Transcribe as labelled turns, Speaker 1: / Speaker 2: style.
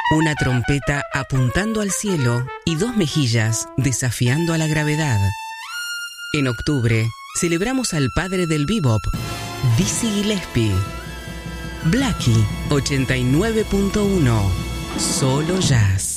Speaker 1: Una trompeta apuntando al cielo y dos mejillas desafiando a la gravedad. En octubre celebramos al padre del bebop, Dizzy Gillespie. Blackie 89.1, solo jazz.